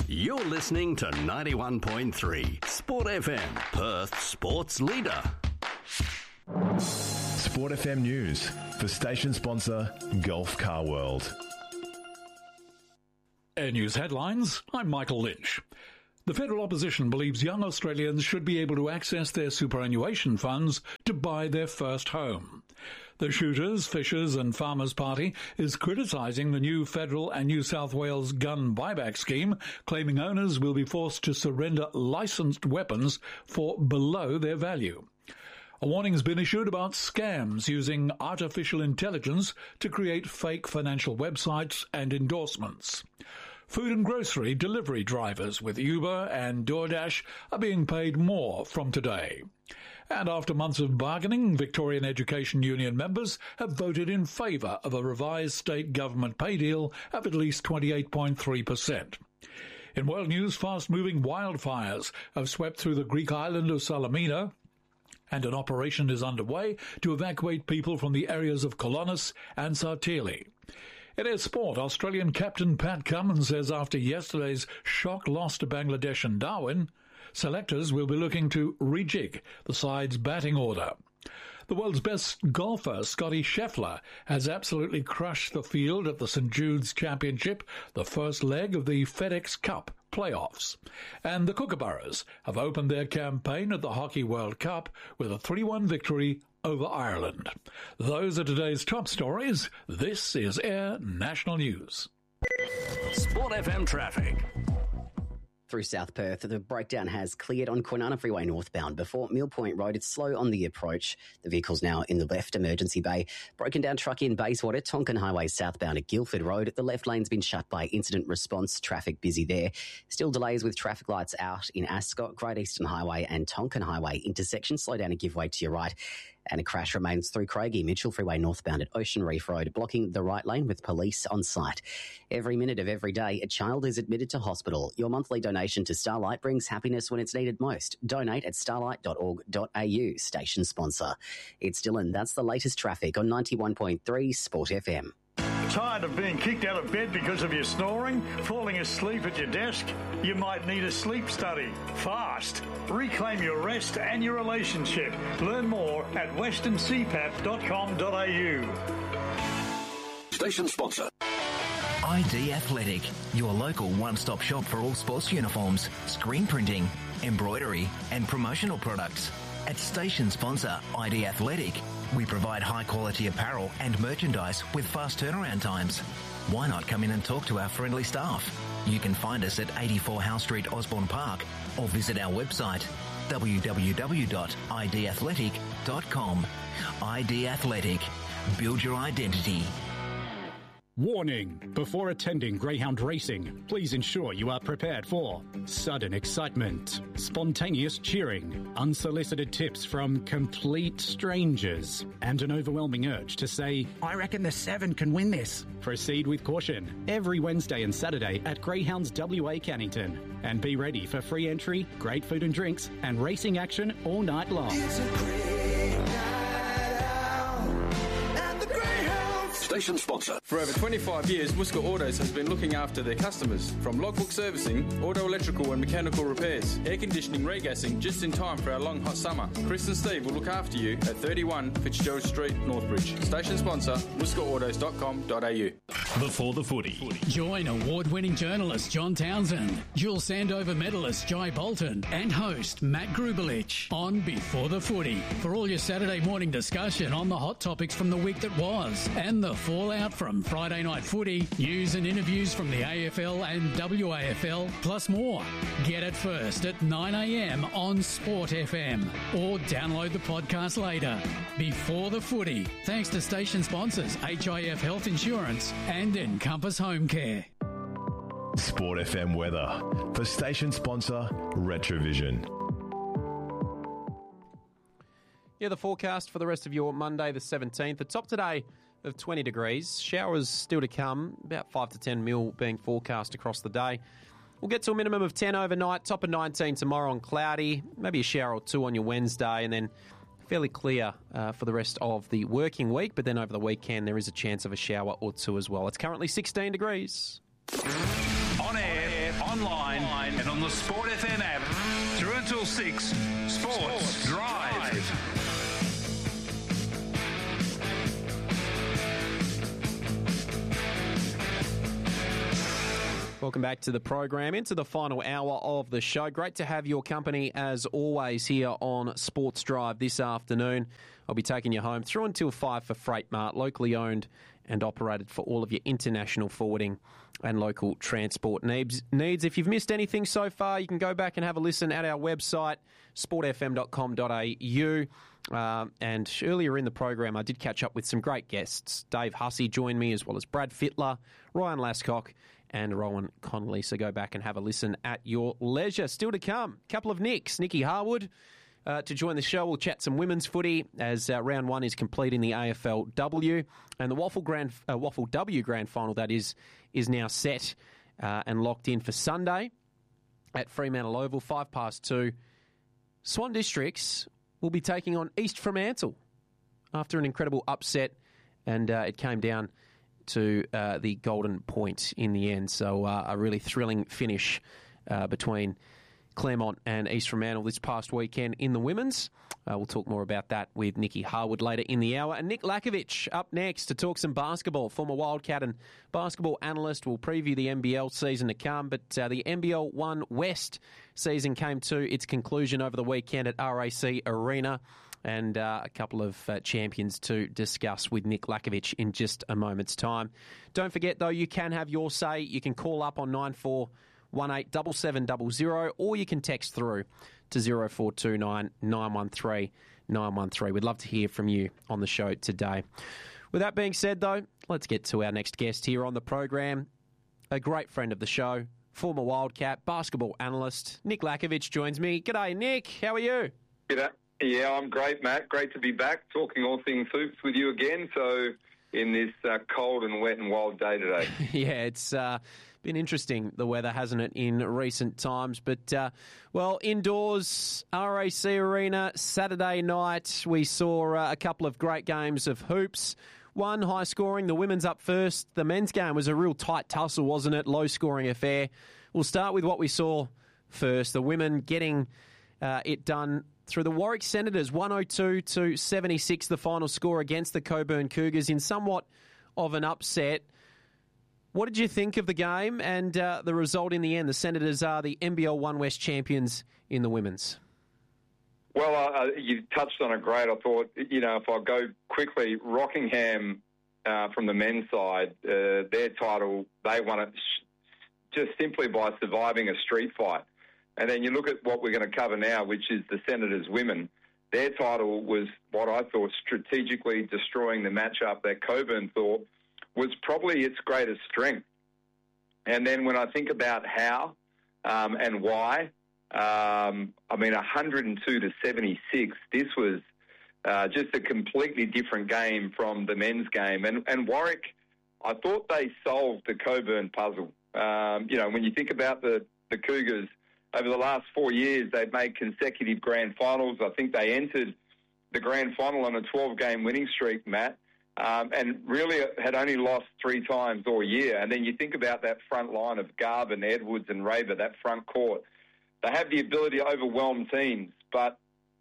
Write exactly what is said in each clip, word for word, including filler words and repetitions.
You're listening to ninety-one point three Sport F M, Perth's sports leader. Sport F M News for station sponsor Gulf Car World. Air News headlines. I'm Michael Lynch. The federal opposition believes young Australians should be able to access their superannuation funds to buy their first home. The Shooters, Fishers and Farmers Party is criticising the new federal and New South Wales gun buyback scheme, claiming owners will be forced to surrender licensed weapons for below their value. A warning has been issued about scams using artificial intelligence to create fake financial websites and endorsements. Food and grocery delivery drivers with Uber and DoorDash are being paid more from today. And after months of bargaining, Victorian Education Union members have voted in favour of a revised state government pay deal of at least twenty-eight point three percent. In world news, fast-moving wildfires have swept through the Greek island of Salamina, and an operation is underway to evacuate people from the areas of Kolonis and Sartili. In air sport, Australian captain Pat Cummins says after yesterday's shock loss to Bangladesh and Darwin, selectors will be looking to rejig the side's batting order. The world's best golfer, Scotty Scheffler, has absolutely crushed the field at the St Jude's Championship, the first leg of the FedEx Cup playoffs. And the Kookaburras have opened their campaign at the Hockey World Cup with a three one victory over Ireland. Those are today's top stories. This is Air National News. Sport F M traffic. Through South Perth, the breakdown has cleared on Kwinana Freeway northbound before Mill Point Road. It's slow on the approach. The vehicle's now in the left emergency bay. Broken down truck in Bayswater, Tonkin Highway southbound at Guildford Road. The left lane's been shut by incident response. Traffic busy there. Still delays with traffic lights out in Ascot, Great Eastern Highway and Tonkin Highway intersection. Slow down and give way to your right. And a crash remains through Craigie, Mitchell Freeway northbound at Ocean Reef Road, blocking the right lane with police on site. Every minute of every day, a child is admitted to hospital. Your monthly donation to Starlight brings happiness when it's needed most. Donate at starlight dot org dot a u, station sponsor. It's Dylan. That's the latest traffic on ninety-one point three Sport F M. Tired of being kicked out of bed because of your snoring? Falling asleep at your desk? You might need a sleep study. Fast. Reclaim your rest and your relationship. Learn more at western c pap dot com dot a u. Station sponsor. I D Athletic, your local one-stop shop for all sports uniforms, screen printing, embroidery and promotional products. At station sponsor I D Athletic, we provide high-quality apparel and merchandise with fast turnaround times. Why not come in and talk to our friendly staff? You can find us at eighty-four Howe Street, Osborne Park, or visit our website w w w dot i d athletic dot com. I D Athletic. Build your identity. Warning! Before attending greyhound racing, please ensure you are prepared for sudden excitement, spontaneous cheering, unsolicited tips from complete strangers, and an overwhelming urge to say, "I reckon the seven can win this." Proceed with caution every Wednesday and Saturday at Greyhounds W A Cannington. And be ready for free entry, great food and drinks, and racing action all night long. It's a great night out at the Greyhounds. Station sponsor. For over twenty-five years, Worcester Autos has been looking after their customers. From logbook servicing, auto electrical and mechanical repairs, air conditioning, regassing, just in time for our long hot summer. Chris and Steve will look after you at thirty-one Fitzgerald Street, Northbridge. Station sponsor, worcester autos dot com dot a u. Before the footy. Join award-winning journalist John Townsend, dual Sandover medalist Jai Bolton, and host Matt Grubelich on Before the Footy for all your Saturday morning discussion on the hot topics from the week that was and the fallout from Friday night footy, news and interviews from the A F L and W A F L, plus more. Get it first at nine a m on Sport F M or download the podcast later. Before the Footy, thanks to station sponsors H I F Health Insurance and Encompass Home Care. Sport F M weather for station sponsor Retrovision. Yeah, the forecast for the rest of your Monday the seventeenth. The top today of twenty degrees. Showers still to come, about five to ten mil being forecast across the day. We'll get to a minimum of ten overnight, top of nineteen tomorrow on cloudy, maybe a shower or two on your Wednesday, and then fairly clear uh, for the rest of the working week. But then over the weekend, there is a chance of a shower or two as well. It's currently sixteen degrees. On air, online and on the Sport F M app. Through until six, Sports, Sports Drive. Drive. Welcome back to the program, into the final hour of the show. Great to have your company, as always, here on Sports Drive this afternoon. I'll be taking you home through until five for Freight Mart, locally owned and operated for all of your international forwarding and local transport needs. If you've missed anything so far, you can go back and have a listen at our website, sport f m dot com dot a u. Um, and earlier in the program, I did catch up with some great guests. Dave Hussey joined me, as well as Brad Fittler, Ryan Lascock, and Rowan Connolly. So go back and have a listen at your leisure. Still to come, a couple of Nicks. Nikki Harwood uh, to join the show. We'll chat some women's footy as uh, round one is complete in the A F L W. And the Waffle Grand, uh, Waffle W Grand Final, that is, is now set uh, and locked in for Sunday at Fremantle Oval, five past two. Swan Districts will be taking on East Fremantle after an incredible upset, and uh, it came down to uh, the golden point in the end. So uh, a really thrilling finish uh, between Claremont and East Fremantle this past weekend in the women's. Uh, we'll talk more about that with Nikki Harwood later in the hour. And Nick Lakovic up next to talk some basketball. Former Wildcat and basketball analyst will preview the N B L season to come. But uh, the N B L One West season came to its conclusion over the weekend at R A C Arena. And uh, a couple of uh, champions to discuss with Nick Lakovic in just a moment's time. Don't forget, though, you can have your say. You can call up on nine four one eight seven seven zero zero, or you can text through to zero four two nine nine one three nine one three. We'd love to hear from you on the show today. With that being said, though, let's get to our next guest here on the program. A great friend of the show, former Wildcat, basketball analyst, Nick Lakovic joins me. G'day, Nick. How are you? G'day. Yeah, I'm great, Matt. Great to be back talking all things hoops with you again. So in this uh, cold and wet and wild day today. Yeah, it's uh, been interesting, the weather, hasn't it, in recent times. But, uh, well, indoors, R A C Arena, Saturday night, we saw uh, a couple of great games of hoops. One, high scoring, the women's up first. The men's game was a real tight tussle, wasn't it? Low scoring affair. We'll start with what we saw first. The women getting uh, it done through the Warwick Senators, one oh two to seventy-six, the final score against the Coburn Cougars in somewhat of an upset. What did you think of the game and uh, the result in the end? The Senators are the N B L One West champions in the women's. Well, uh, you touched on it great. I thought, you know, if I go quickly, Rockingham uh, from the men's side, uh, their title, they won it just simply by surviving a street fight. And then you look at what we're going to cover now, which is the Senators women. Their title was what I thought strategically destroying the matchup that Coburn thought was probably its greatest strength. And then when I think about how um, and why, um, I mean, one oh two to seventy-six, this was uh, just a completely different game from the men's game. And, and Warwick, I thought they solved the Coburn puzzle. Um, you know, when you think about the, the Cougars, over the last four years, they've made consecutive grand finals. I think they entered the grand final on a twelve-game winning streak, Matt, um, and really had only lost three times all year. And then you think about that front line of Garvin, Edwards and Raver, that front court. They have the ability to overwhelm teams, but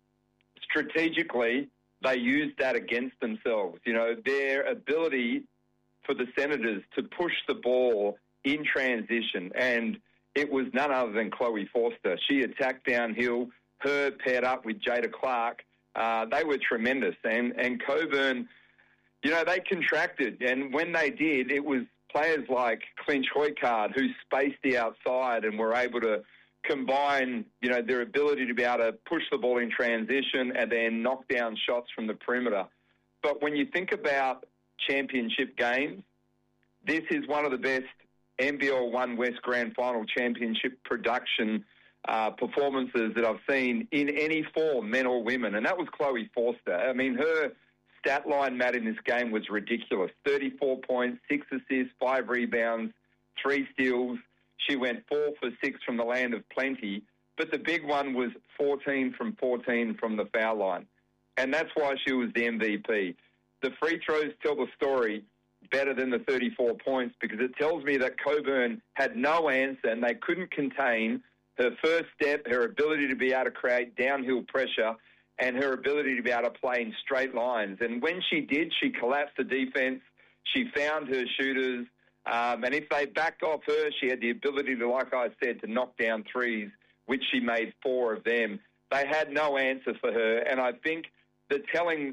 strategically, they use that against themselves. You know, their ability for the Senators to push the ball in transition, and it was none other than Chloe Forster. She attacked downhill, her paired up with Jada Clark. Uh, they were tremendous. And, and Coburn, you know, they contracted. And when they did, it was players like Clinch Hoykard who spaced the outside and were able to combine, you know, their ability to be able to push the ball in transition and then knock down shots from the perimeter. But when you think about championship games, this is one of the best N B L One West Grand Final Championship production uh, performances that I've seen in any form, men or women, and that was Chloe Forster. I mean, her stat line, Matt, in this game was ridiculous. thirty-four points, six assists, five rebounds, three steals. She went four for six from the land of plenty, but the big one was fourteen from fourteen from the foul line, and that's why she was the M V P. The free throws tell the story. better than the thirty-four points because it tells me that Coburn had no answer and they couldn't contain her first step, her ability to be able to create downhill pressure, and her ability to be able to play in straight lines. And when she did, she collapsed the defence. She found her shooters. Um, and if they backed off her, she had the ability to, like I said, to knock down threes, which she made four of them. They had no answer for her. And I think the telling